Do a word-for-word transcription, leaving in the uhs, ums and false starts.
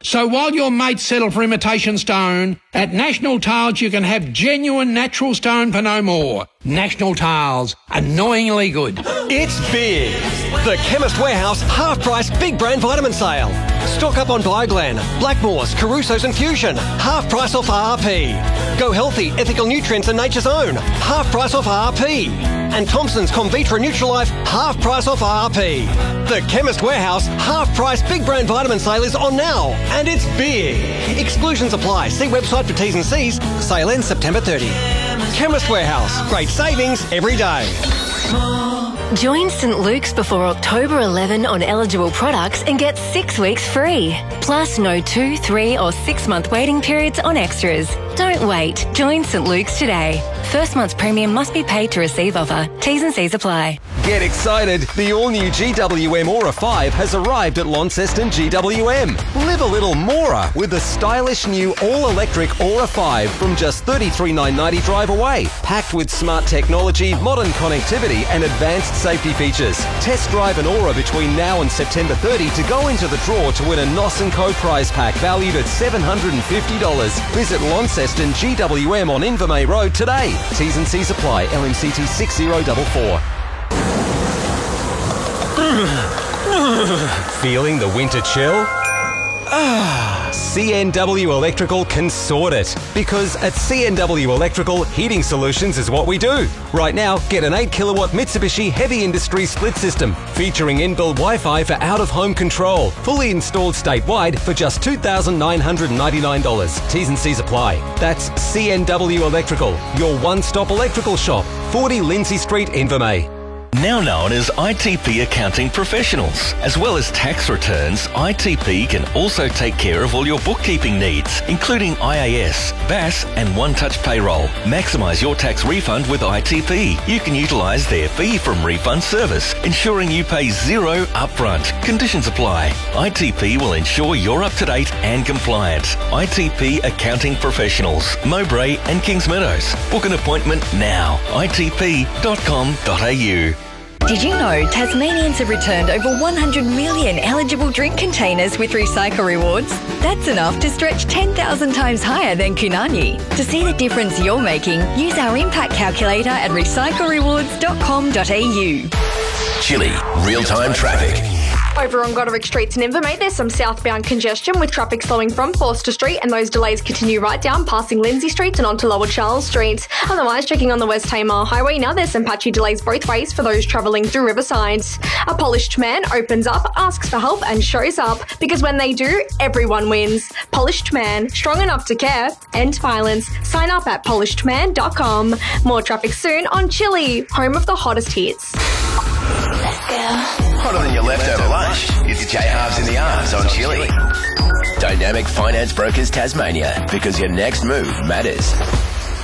So while your mates settle for imitation stone, at National Tiles you can have genuine natural stone for no more. National Tiles, annoyingly good. It's big. The Chemist Warehouse half-price big brand vitamin sale. Stock up on Bioglan, Blackmores, Caruso's and Fusion. Half price off R R P. Go Healthy, Ethical Nutrients and Nature's Own. Half price off R R P. And Thompson's Comvitra Nutrilife, half price off R R P. The Chemist Warehouse half-price big brand vitamin sale is on now. And it's big. Exclusions apply. See website for T's and C's. Sale ends September thirtieth. Chemist Warehouse. Great savings every day. Join St Luke's before October eleventh on eligible products and get six weeks free. Plus no two, three or six month waiting periods on extras. Don't wait. Join St Luke's today. First month's premium must be paid to receive offer. T's and C's apply. Get excited. The all-new G W M Aura five has arrived at Launceston G W M. Live a little more with the stylish new all-electric Aura five from just thirty-three thousand nine hundred ninety drive away. Packed with smart technology, modern connectivity and advanced safety features. Test drive an Aura between now and September thirtieth to go into the draw to win a N O S and Co prize pack valued at seven hundred fifty dollars. Visit Launceston G W M on Invermay Road today. T's and C's apply. L M C T six zero four four. Feeling the winter chill? Ah, C N W Electrical can sort it. Because at C N W Electrical, heating solutions is what we do. Right now, get an eight kilowatt Mitsubishi Heavy Industry split system featuring inbuilt Wi-Fi for out-of-home control. Fully installed statewide for just two thousand nine hundred ninety-nine dollars. T's and C's apply. That's C N W Electrical, your one-stop electrical shop. forty Lindsay Street, Invermay. Now known as I T P Accounting Professionals. As well as tax returns, I T P can also take care of all your bookkeeping needs, including I A S, B A S and One Touch Payroll. Maximise your tax refund with I T P. You can utilise their fee from refund service, ensuring you pay zero upfront. Conditions apply. I T P will ensure you're up to date and compliant. I T P Accounting Professionals, Mowbray and Kings Meadows. Book an appointment now. I T P dot com dot a u. Did you know Tasmanians have returned over one hundred million eligible drink containers with Recycle Rewards? That's enough to stretch ten thousand times higher than Kunani. To see the difference you're making, use our impact calculator at recycle rewards dot com dot a u. Chile, real-time traffic. Over on Goderic Streets in Invermay, there's some southbound congestion with traffic slowing from Forster Street, and those delays continue right down passing Lindsay Street and onto Lower Charles Street. Otherwise, checking on the West Tamar Highway now, there's some patchy delays both ways for those travelling through Riverside. A polished man opens up, asks for help and shows up, because when they do, everyone wins. Polished Man, strong enough to care, end violence. Sign up at polished man dot com. More traffic soon on Chile, home of the hottest hits. Let's go. Hot on your leftover lunch. It's J Halves in the Arms on Chile. Dynamic Finance Brokers Tasmania, because your next move matters.